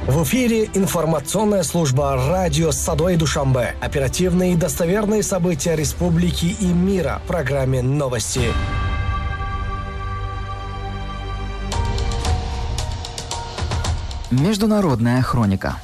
В эфире информационная служба радио Садой Душанбе. Оперативные и достоверные события республики и мира в программе «Новости». Международная хроника.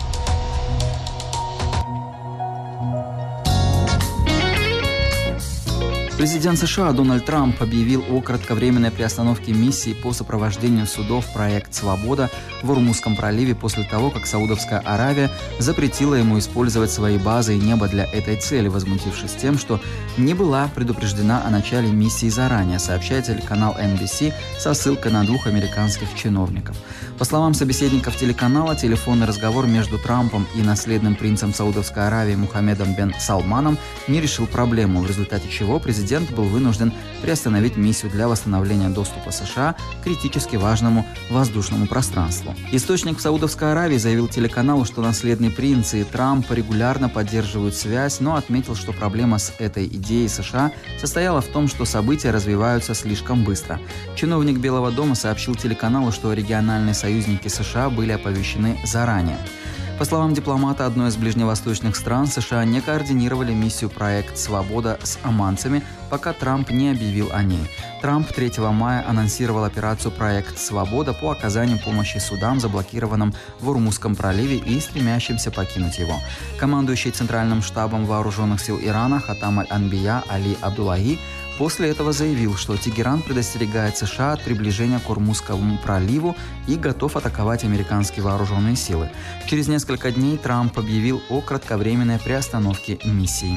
Президент США Дональд Трамп объявил о кратковременной приостановке миссии по сопровождению судов «Проект Свобода» в Ормузском проливе после того, как Саудовская Аравия запретила ему использовать свои базы и небо для этой цели, возмутившись тем, что не была предупреждена о начале миссии заранее, сообщает телеканал NBC со ссылкой на 2 американских чиновников. По словам собеседников телеканала, телефонный разговор между Трампом и наследным принцем Саудовской Аравии Мухаммедом бен Салманом не решил проблему, в результате чего президент был вынужден приостановить миссию для восстановления доступа США к критически важному воздушному пространству. Источник в Саудовской Аравии заявил телеканалу, что наследный принц и Трамп регулярно поддерживают связь, но отметил, что проблема с этой идеей США состояла в том, что события развиваются слишком быстро. Чиновник Белого дома сообщил телеканалу, что региональные союзники США были оповещены заранее. По словам дипломата одной из ближневосточных стран, США не координировали миссию «Проект Свобода» с оманцами, пока Трамп не объявил о ней. Трамп 3 мая анонсировал операцию «Проект Свобода» по оказанию помощи судам, заблокированным в Ормузском проливе и стремящимся покинуть его. Командующий Центральным штабом вооруженных сил Ирана Хатам аль-Анбия Али Абдуллахи после этого заявил, что Тегеран предостерегает США от приближения к Ормузскому проливу и готов атаковать американские вооруженные силы. Через несколько дней Трамп объявил о кратковременной приостановке миссии.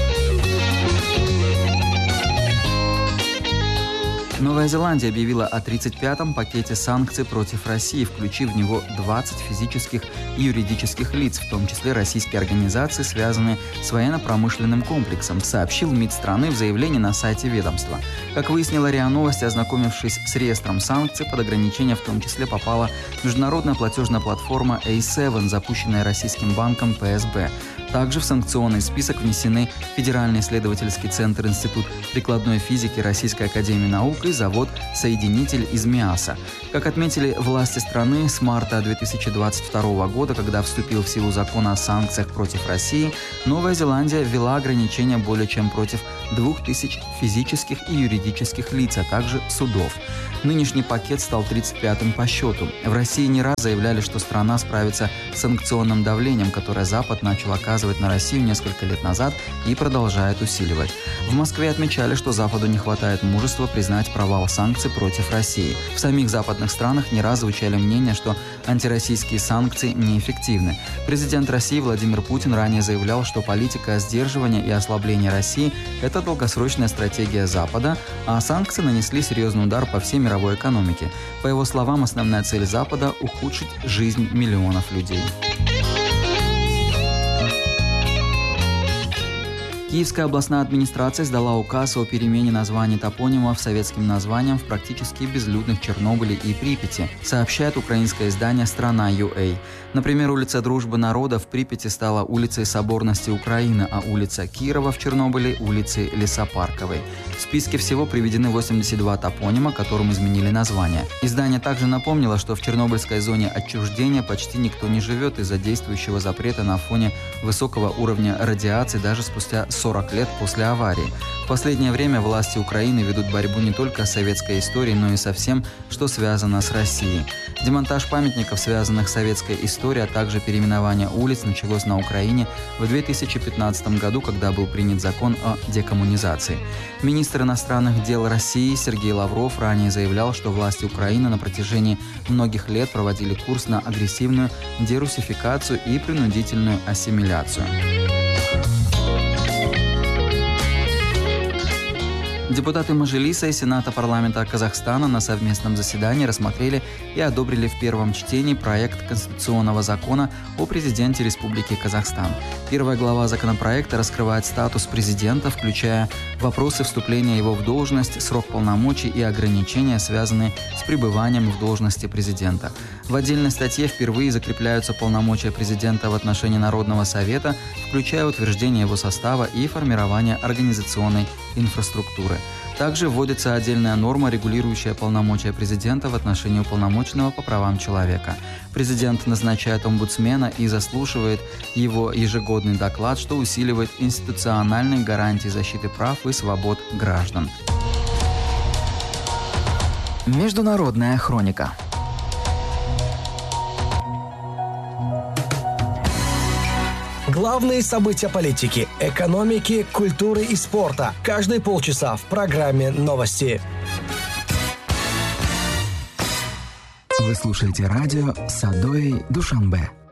Новая Зеландия объявила о 35-м пакете санкций против России, включив в него 20 физических и юридических лиц, в том числе российские организации, связанные с военно-промышленным комплексом, сообщил МИД страны в заявлении на сайте ведомства. Как выяснила РИА Новости, ознакомившись с реестром санкций, под ограничение в том числе попала международная платежная платформа A7, запущенная российским банком ПСБ. Также в санкционный список внесены Федеральный исследовательский центр Институт прикладной физики Российской академии наук и завод «Соединитель» из Миаса. Как отметили власти страны, с марта 2022 года, когда вступил в силу закон о санкциях против России, Новая Зеландия ввела ограничения более чем против 2000 физических и юридических лиц, а также судов. Нынешний пакет стал 35-м по счету. В России не раз заявляли, что страна справится с санкционным давлением, которое Запад начал оказывать на Россию несколько лет назад и продолжает усиливать. В Москве отмечали, что Западу не хватает мужества признать провал санкций против России. В самих западных странах не раз звучали мнения, что антироссийские санкции неэффективны. Президент России Владимир Путин ранее заявлял, что политика сдерживания и ослабления России – это долгосрочная стратегия Запада, а санкции нанесли серьезный удар по всей мировой экономике. По его словам, основная цель Запада – ухудшить жизнь миллионов людей. Киевская областная администрация издала указ о перемене названий топонимов советским названием в практически безлюдных Чернобыле и Припяти, сообщает украинское издание «Страна.ua». Например, улица Дружбы народов в Припяти стала улицей Соборности Украины, а улица Кирова в Чернобыле – улицей Лесопарковой. В списке всего приведены 82 топонима, которым изменили название. Издание также напомнило, что в Чернобыльской зоне отчуждения почти никто не живет из-за действующего запрета на фоне высокого уровня радиации даже спустя 40 лет после аварии. В последнее время власти Украины ведут борьбу не только с советской историей, но и со всем, что связано с Россией. Демонтаж памятников, связанных с советской историей, а также переименование улиц началось на Украине в 2015 году, когда был принят закон о декоммунизации. Министр иностранных дел России Сергей Лавров ранее заявлял, что власти Украины на протяжении многих лет проводили курс на агрессивную дерусификацию и принудительную ассимиляцию. Депутаты Мажилиса и Сената парламента Казахстана на совместном заседании рассмотрели и одобрили в первом чтении проект конституционного закона о президенте Республики Казахстан. Первая глава законопроекта раскрывает статус президента, включая вопросы вступления его в должность, срок полномочий и ограничения, связанные с пребыванием в должности президента. В отдельной статье впервые закрепляются полномочия президента в отношении Народного совета, включая утверждение его состава и формирование организационной инфраструктуры. Также вводится отдельная норма, регулирующая полномочия президента в отношении уполномоченного по правам человека. Президент назначает омбудсмена и заслушивает его ежегодный доклад, что усиливает институциональные гарантии защиты прав и свобод граждан. Международная хроника. Главные события политики, экономики, культуры и спорта. Каждые полчаса в программе «Новости». Вы слушаете радио Садой Душанбе.